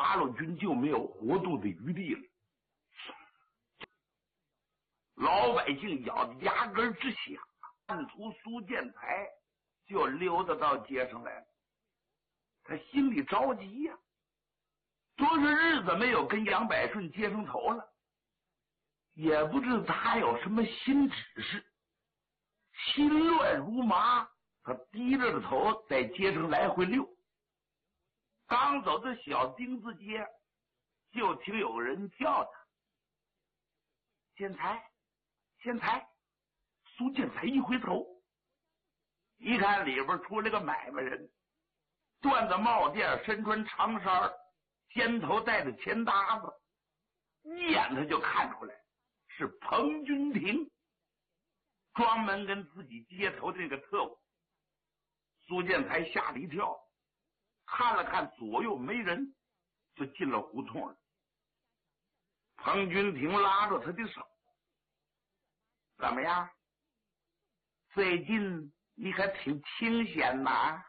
八路军就没有活动的余地了。老百姓咬着牙根直想，看出苏建才就溜达到街上来了，他心里着急呀，多少日子没有跟杨百顺接上头了，也不知他有什么新指示，心乱如麻。他低着的头在街上来回溜，刚走到小丁字街，就听有个人叫他：“建才，建才！”苏建才一回头，一看里边出来个买卖人，缎子帽店，身穿长衫，肩头带着钱搭子，一眼他就看出来是彭君庭，专门跟自己接头的那个特务。苏建才吓了一跳，看了看左右没人，就进了胡同了。彭君庭拉着他的手：“怎么样？最近你可挺清闲呐！”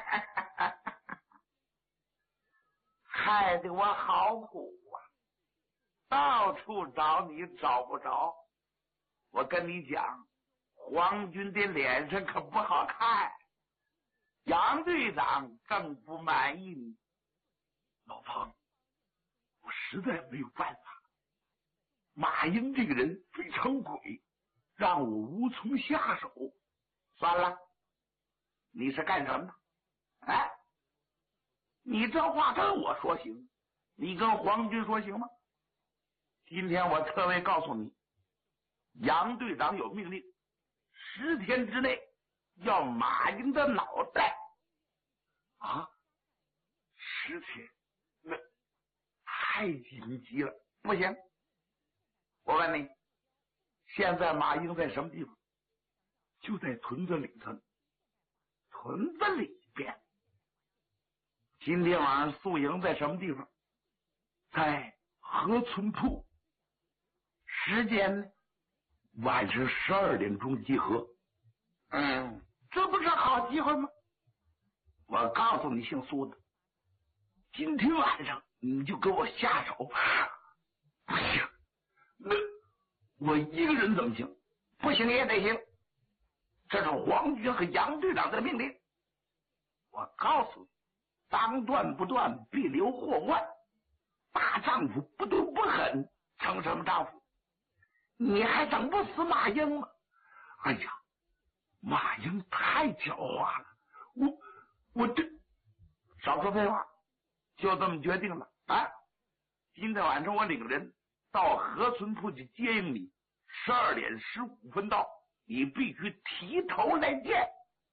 害得我好苦啊，到处找你找不着。我跟你讲，皇军的脸上可不好看，杨队长更不满意你。老彭，我实在没有办法，马英这个人非常诡，让我无从下手。算了，你是干什么的？哎，你这话跟我说行，你跟皇军说行吗？今天我特为告诉你，杨队长有命令，10天之内要马英的脑袋。啊，10天，那太紧急了，不行。我问你，现在马英在什么地方？就在屯子里头。屯子里边。今天晚上宿营在什么地方？在河村铺。时间呢？晚上12点钟集合。这不是好机会吗？我告诉你，姓苏的，今天晚上你就给我下手。不行，那我一个人怎么行？不行也得行，这是皇军和杨队长的命令。我告诉你，当断不断，必留祸患。大丈夫不敦不狠，成什么丈夫？你还整不死马英吗？哎呀，马英太狡猾了，我这少说废话，就这么决定了啊！今天晚上我领人到河村铺去接应你，12点15分到，你必须提头来见。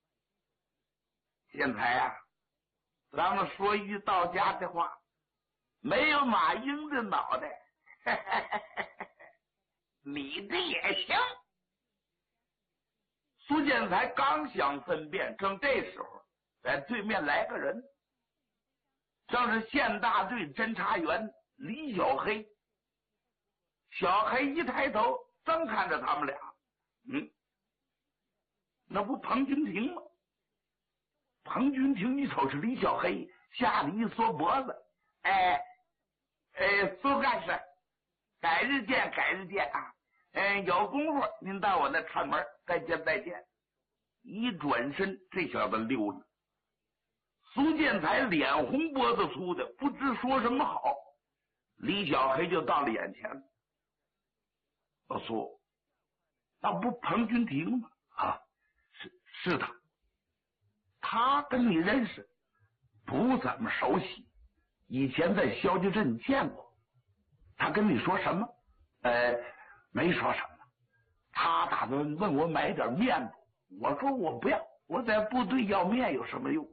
现在啊，咱们说一句到家的话，没有马英的脑袋，你的也行。苏建才刚想分辨，正这时候在对面来个人，正是县大队侦查员李小黑。小黑一抬头，正看着他们俩，那不彭君庭吗？彭君庭一瞅是李小黑，吓得一缩脖子。苏干事，改日见，改日见啊！有功夫您到我那串门，再见再见。一转身，这小子溜了。苏建才脸红脖子粗的，不知说什么好。李小黑就到了眼前了。老苏，那不彭君庭吗？啊，是他。他跟你认识？不怎么熟悉，以前在萧集镇见过。他跟你说什么？没说什么。他打算问我买点面子，我说我不要，我在部队要面有什么用？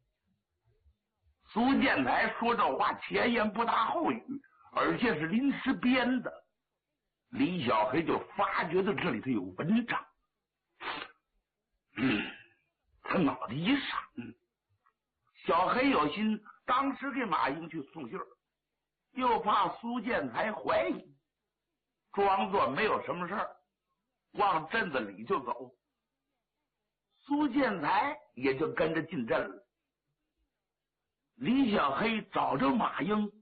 苏建才说这话前言不搭后语，而且是临时编的。李小黑就发觉到这里头有文章，他脑袋一闪，小黑有心当时给马英去送信儿，又怕苏建才怀疑，装作没有什么事儿，往镇子里就走。苏建才也就跟着进镇了。李小黑找着马英，